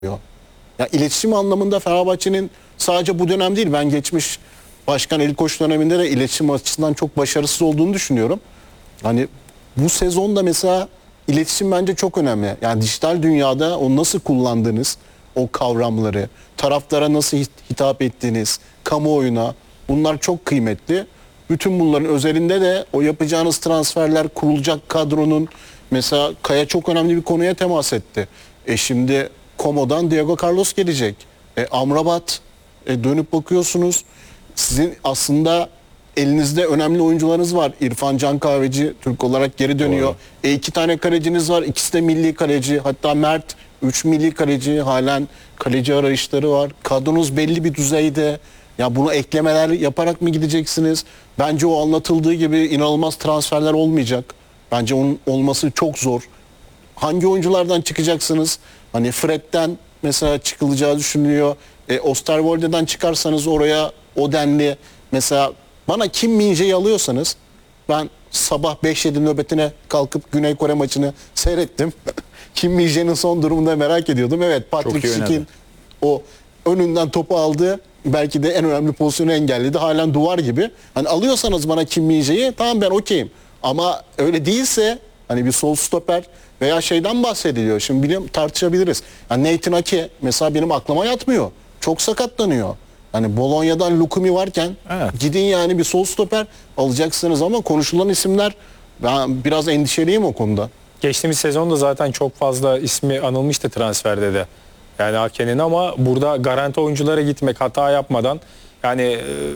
Ya iletişim anlamında Fenerbahçe'nin sadece bu dönem değil, ben geçmiş Başkan Ali Koç döneminde de iletişim açısından çok başarısız olduğunu düşünüyorum. Hani bu sezonda mesela iletişim bence çok önemli. Yani dijital dünyada o nasıl kullandığınız, o kavramları, taraftara nasıl hitap ettiğiniz, kamuoyuna, bunlar çok kıymetli. Bütün bunların özelinde de o yapacağınız transferler, kurulacak kadronun, mesela Kaya çok önemli bir konuya temas etti. Şimdi Como'dan Diego Carlos gelecek. Amrabat, dönüp bakıyorsunuz. Sizin aslında elinizde önemli oyuncularınız var. İrfan Can Kahveci Türk olarak geri dönüyor. İki tane kaleciniz var. İkisi de milli kaleci. Hatta Mert 3 milli kaleci. Halen kaleci arayışları var. Kadronuz belli bir düzeyde. Ya bunu eklemeler yaparak mı gideceksiniz? Bence o anlatıldığı gibi inanılmaz transferler olmayacak. Bence onun olması çok zor. Hangi oyunculardan çıkacaksınız? Hani Fred'den mesela çıkılacağı düşünülüyor. Osterwolde'den çıkarsanız oraya o denli, mesela bana Kim Min-jae'yi alıyorsanız, ben sabah 5-7 nöbetine kalkıp Güney Kore maçını seyrettim. Kim Min-jae'nin son durumunda merak ediyordum. Evet, Patrick Schick'in o önünden topu aldı. Belki de en önemli pozisyonu engelledi. Halen duvar gibi. Hani alıyorsanız bana Kim Min-jae'yi, tamam, ben okeyim. Ama öyle değilse hani bir sol stoper veya şeyden bahsediliyor. Şimdi biliyorum, tartışabiliriz. Yani Nathan Ake mesela benim aklıma yatmıyor. Çok sakatlanıyor. Hani Bologna'dan Lukumi varken gidin yani bir sol stoper alacaksınız, ama konuşulan isimler, ben biraz endişeliyim o konuda. Geçtiğimiz sezonda zaten çok fazla ismi anılmıştı transferde de. Yani Ake'nin, ama burada garanti oyunculara gitmek, hata yapmadan, yani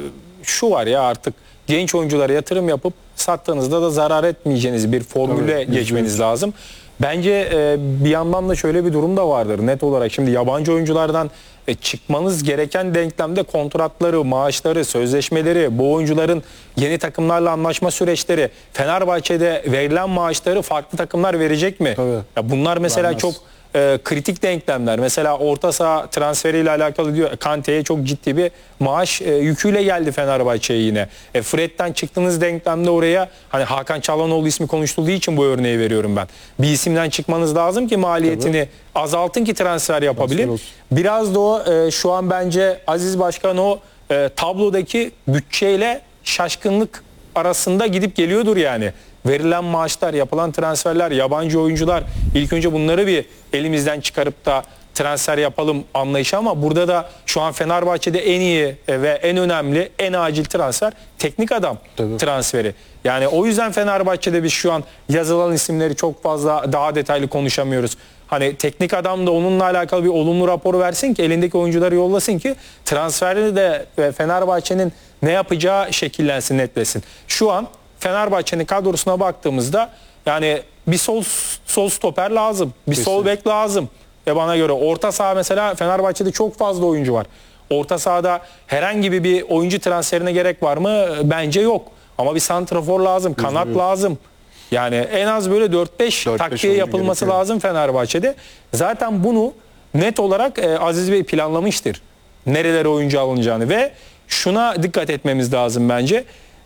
şu var ya, artık genç oyunculara yatırım yapıp sattığınızda da zarar etmeyeceğiniz bir formüle geçmeniz lazım. Bence bir yandan da şöyle bir durum da vardır net olarak. Şimdi yabancı oyunculardan çıkmanız gereken denklemde kontratları, maaşları, sözleşmeleri, bu oyuncuların yeni takımlarla anlaşma süreçleri, Fenerbahçe'de verilen maaşları farklı takımlar verecek mi? Ya bunlar mesela Vermez. çok kritik denklemler. Mesela orta saha transferiyle alakalı diyor, Kante'ye çok ciddi bir maaş yüküyle geldi Fenerbahçe'ye yine. Fred'den çıktığınız denklemde oraya, hani Hakan Çalhanoğlu ismi konuşulduğu için bu örneği veriyorum ben. Bir isimden çıkmanız lazım ki maliyetini azaltın ki transfer yapabilin. Biraz da o şu an bence Aziz Başkan o tablodaki bütçeyle şaşkınlık arasında gidip geliyordur yani. Verilen maaşlar, yapılan transferler, yabancı oyuncular, ilk önce bunları bir elimizden çıkarıp da transfer yapalım anlayışı, ama burada da şu an Fenerbahçe'de en iyi ve en önemli, en acil transfer teknik adam transferi. Yani o yüzden Fenerbahçe'de biz şu an yazılan isimleri çok fazla daha detaylı konuşamıyoruz. Hani teknik adam da onunla alakalı bir olumlu rapor versin ki, elindeki oyuncuları yollasın ki transferde de Fenerbahçe'nin ne yapacağı şekillensin, netlesin. Şu an Fenerbahçe'nin kadrosuna baktığımızda yani bir sol stoper lazım, bir sol bek lazım. Ve bana göre orta saha, mesela Fenerbahçe'de çok fazla oyuncu var. Orta sahada herhangi bir oyuncu transferine gerek var mı? Bence yok. Ama bir santrafor lazım, kanat lazım. Yani en az böyle 4-5 takviye yapılması gerekiyor lazım Fenerbahçe'de. Zaten bunu net olarak Aziz Bey planlamıştır. Nerelere oyuncu alınacağını ve şuna dikkat etmemiz lazım bence.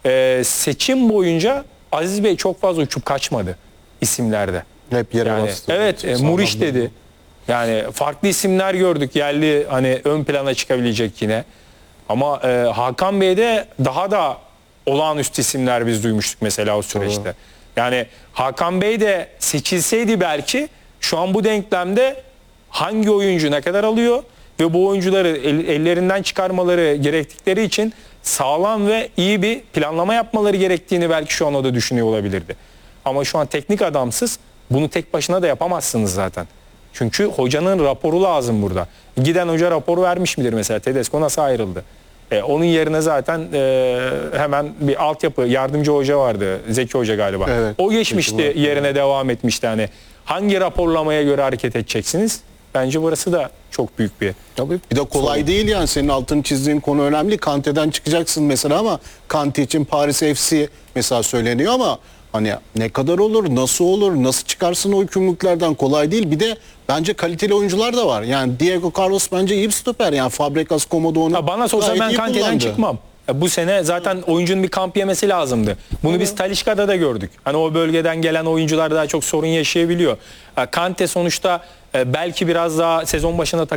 Seçim boyunca Aziz Bey çok fazla uçup kaçmadı isimlerde. Hep yere Yani, bastı. evet, Muriç dedi. Yani farklı isimler gördük, yerli, hani ön plana çıkabilecek yine. Ama Hakan Bey'de daha da olağanüstü isimler biz duymuştuk mesela o süreçte. Yani Hakan Bey de seçilseydi belki şu an bu denklemde hangi oyuncu ne kadar alıyor ve bu oyuncuları ellerinden çıkarmaları gerektikleri için sağlam ve iyi bir planlama yapmaları gerektiğini belki şu an o da düşünüyor olabilirdi. Ama şu an teknik adamsız bunu tek başına da yapamazsınız zaten. Çünkü hocanın raporu lazım burada. Giden hoca raporu vermiş midir mesela? Tedesco nasıl ayrıldı? Onun yerine zaten hemen bir altyapı yardımcı hoca vardı. Zeki Hoca galiba. Evet, o geçmişti, yerine devam etmişti. Hani hangi raporlamaya göre hareket edeceksiniz? Bence burası da çok büyük bir... Tabii. Bir de kolay değil yani, senin altını çizdiğin konu önemli. Kante'den çıkacaksın mesela, ama Kante için Paris FC mesela söyleniyor, ama hani ne kadar olur, nasıl olur, nasıl çıkarsın o yükümlülüklerden, kolay değil. Bir de bence kaliteli oyuncular da var. Yani Diego Carlos bence iyi bir stoper. Yani Fabregas, Como'da onu bana sorsa ben Kante'den çıkmam. Bu sene zaten oyuncunun bir kamp yemesi lazımdı. Bunu biz Talisca'da da gördük. Hani o bölgeden gelen oyuncular daha çok sorun yaşayabiliyor. Kante sonuçta Belki biraz daha sezon başında